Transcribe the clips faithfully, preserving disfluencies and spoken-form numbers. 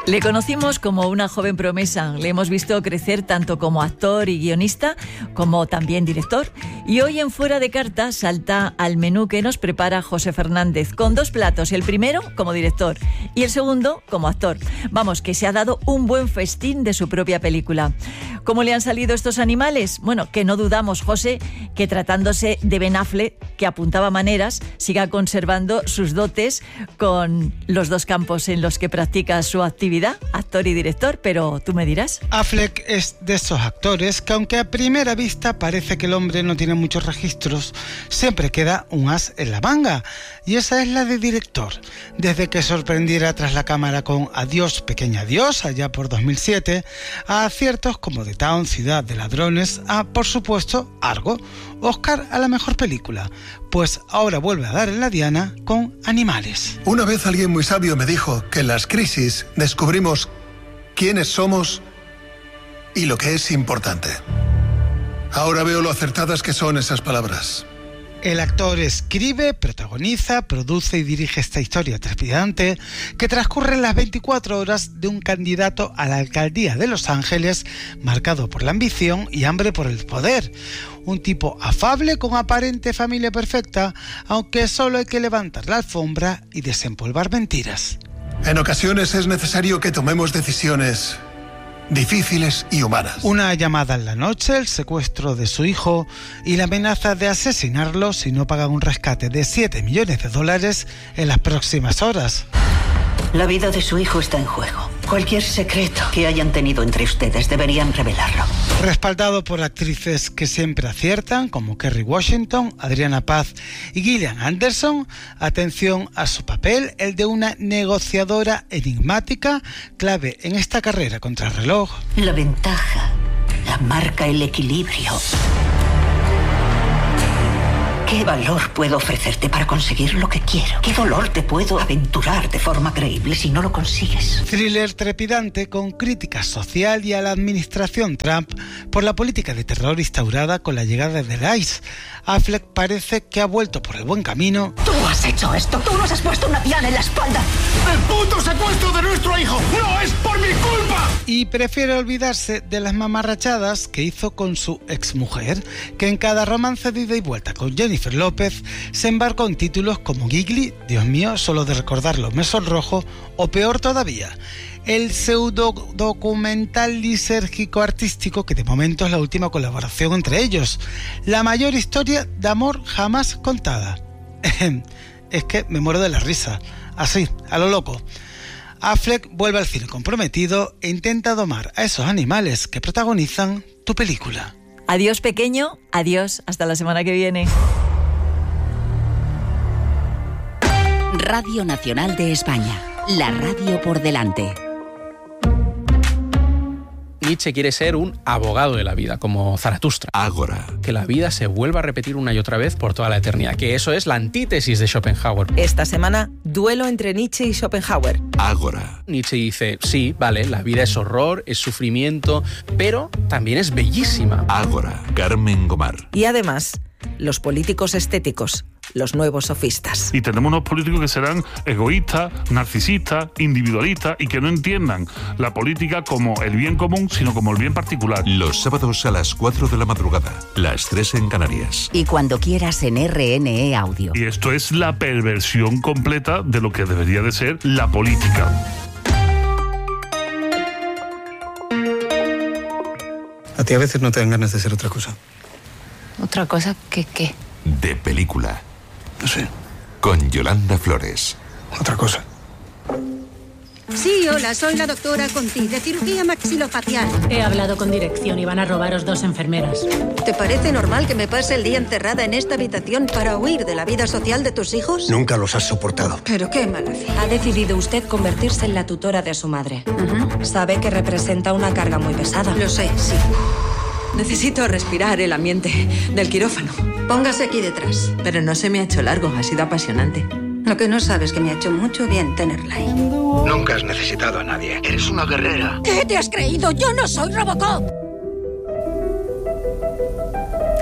Le conocimos como una joven promesa, le hemos visto crecer tanto como actor y guionista, como también director, y hoy en Fuera de Carta salta al menú que nos prepara José Fernández, con dos platos, el primero como director y el segundo como actor. Vamos, que se ha dado un buen festín de su propia película. ¿Cómo le han salido estos animales? Bueno, que no dudamos, José, que tratándose de Ben Affleck, que apuntaba maneras, siga conservando sus dotes con los dos campos en los que practica su actividad, actor y director, pero tú me dirás. Affleck es de esos actores que, aunque a primera vista parece que el hombre no tiene muchos registros, siempre queda un as en la manga, y esa es la de director. Desde que sorprendiera tras la cámara con Adiós, pequeña adiós, allá por dos mil siete, a aciertos como The Town, Ciudad de Ladrones, a, por supuesto, Argo, Oscar a la mejor película, pues ahora vuelve a dar en la diana con Animales. Una vez alguien muy sabio me dijo que en las crisis descubrimos quiénes somos y lo que es importante. Ahora veo lo acertadas que son esas palabras. El actor escribe, protagoniza, produce y dirige esta historia trepidante que transcurre en las veinticuatro horas de un candidato a la alcaldía de Los Ángeles marcado por la ambición y hambre por el poder. Un tipo afable con aparente familia perfecta, aunque solo hay que levantar la alfombra y desempolvar mentiras. En ocasiones es necesario que tomemos decisiones difíciles y humanas. Una llamada en la noche, el secuestro de su hijo y la amenaza de asesinarlo si no pagan un rescate de siete millones de dólares en las próximas horas. La vida de su hijo está en juego. Cualquier secreto que hayan tenido entre ustedes deberían revelarlo. Respaldado por actrices que siempre aciertan, como Kerry Washington, Adriana Paz y Gillian Anderson, atención a su papel, el de una negociadora enigmática, clave en esta carrera contra el reloj. La ventaja la marca el equilibrio. ¿Qué valor puedo ofrecerte para conseguir lo que quiero? ¿Qué dolor te puedo aventurar de forma creíble si no lo consigues? Thriller trepidante con crítica social y a la administración Trump por la política de terror instaurada con la llegada del ICE. Affleck parece que ha vuelto por el buen camino. ¡Tú has hecho esto! ¡Tú nos has puesto una diana en la espalda! ¡El puto secuestro de nuestro hijo no es por mi culpa! Y prefiere olvidarse de las mamarrachadas que hizo con su exmujer, que en cada romance de ida y vuelta con Jennifer López se embarcó en títulos como Gigli, Dios mío, solo de recordarlo me sonrojo, o peor todavía, el pseudo-documental lisérgico-artístico que de momento es la última colaboración entre ellos, la mayor historia de amor jamás contada. Es que me muero de la risa, así, a lo loco. Affleck vuelve al cine comprometido e intenta domar a esos animales que protagonizan tu película. Adiós, pequeño, adiós, hasta la semana que viene. Radio Nacional de España, la radio por delante. Nietzsche quiere ser un abogado de la vida, como Zaratustra. Ágora. Que la vida se vuelva a repetir una y otra vez por toda la eternidad, que eso es la antítesis de Schopenhauer. Esta semana, duelo entre Nietzsche y Schopenhauer. Ágora. Nietzsche dice, sí, vale, la vida es horror, es sufrimiento, pero también es bellísima. Ágora. Carmen Gomar. Y además, los políticos estéticos, los nuevos sofistas. Y tenemos unos políticos que serán egoístas, narcisistas, individualistas y que no entiendan la política como el bien común, sino como el bien particular. Los sábados a las cuatro de la madrugada, las tres en Canarias. Y cuando quieras en R N E Audio. Y esto es la perversión completa de lo que debería de ser la política. A ti a veces no te dan ganas de hacer otra cosa. ¿Otra cosa que qué? De película. No sé. Con Yolanda Flores. Otra cosa. Sí, hola, soy la doctora Conti, de cirugía maxilofacial. He hablado con dirección y van a robaros dos enfermeras. ¿Te parece normal que me pase el día encerrada en esta habitación para huir de la vida social de tus hijos? Nunca los has soportado. Pero qué mala fe. Ha decidido usted convertirse en la tutora de su madre. Uh-huh. Sabe que representa una carga muy pesada. Lo sé, sí. Necesito respirar el ambiente del quirófano. Póngase aquí detrás. Pero no se me ha hecho largo, ha sido apasionante. Lo que no sabes es que me ha hecho mucho bien tenerla ahí. Nunca has necesitado a nadie. Eres una guerrera. ¿Qué te has creído? ¡Yo no soy Robocop!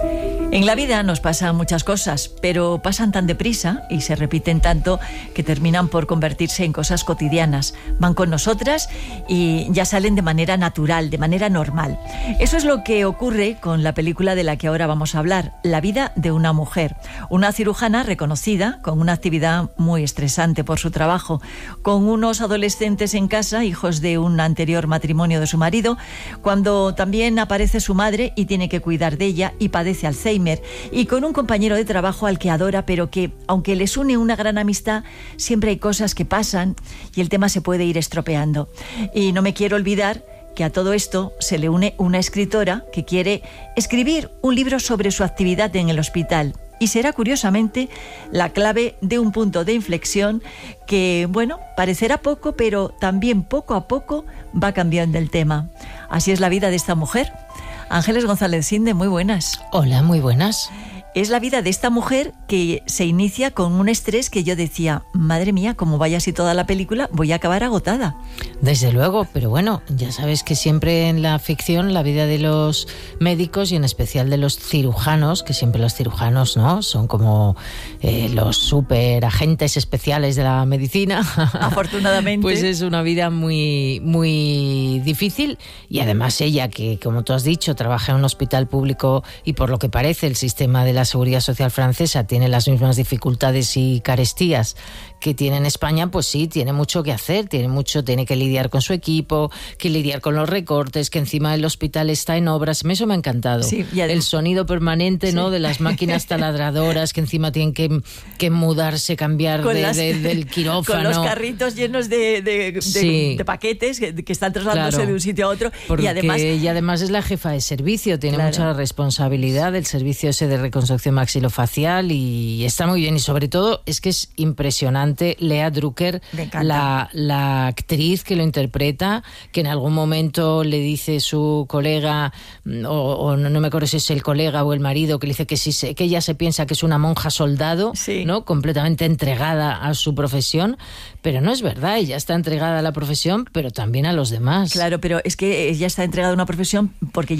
En la vida nos pasan muchas cosas, pero pasan tan deprisa y se repiten tanto que terminan por convertirse en cosas cotidianas. Van con nosotras y ya salen de manera natural, de manera normal. Eso es lo que ocurre con la película de la que ahora vamos a hablar, La vida de una mujer. Una cirujana reconocida, con una actividad muy estresante por su trabajo, con unos adolescentes en casa, hijos de un anterior matrimonio de su marido, cuando también aparece su madre y tiene que cuidar de ella y padece Alzheimer, y con un compañero de trabajo al que adora, pero que, aunque les une una gran amistad, siempre hay cosas que pasan y el tema se puede ir estropeando. Y no me quiero olvidar que a todo esto se le une una escritora que quiere escribir un libro sobre su actividad en el hospital. Y será, curiosamente, la clave de un punto de inflexión que, bueno, parecerá poco, pero también poco a poco va cambiando el tema. Así es la vida de esta mujer. Ángeles González Sinde, muy buenas. Hola, muy buenas. Es la vida de esta mujer que se inicia con un estrés que yo decía, madre mía, como vaya así toda la película, voy a acabar agotada. Desde luego, pero bueno, ya sabes que siempre en la ficción la vida de los médicos y en especial de los cirujanos, que siempre los cirujanos, ¿no?, son como eh, los super agentes especiales de la medicina. Afortunadamente. Pues es una vida muy, muy difícil y además ella, que como tú has dicho, trabaja en un hospital público y por lo que parece el sistema de la Seguridad Social francesa tiene las mismas dificultades y carestías que tiene en España, pues sí, tiene mucho que hacer, tiene mucho, tiene que lidiar con su equipo, que lidiar con los recortes, que encima el hospital está en obras. Eso me ha encantado. Sí, el sonido permanente, sí, ¿no?, de las máquinas taladradoras, que encima tienen que, que mudarse, cambiar de, las, de, del quirófano. Con los carritos llenos de, de, de, sí. de paquetes que, que están trasladándose, claro, de un sitio a otro. Porque y además, y además es la jefa de servicio, tiene, claro, mucha responsabilidad del servicio ese de reconstrucción maxilofacial y está muy bien. Y sobre todo es que es impresionante Lea Drucker, la, la actriz que lo interpreta, que en algún momento le dice su colega, o, o no, no me acuerdo si es el colega o el marido, que le dice que, sí, que ella se piensa que es una monja soldado, sí, ¿no?, completamente entregada a su profesión, pero no es verdad, ella está entregada a la profesión, pero también a los demás. Claro, pero es que ella está entregada a una profesión porque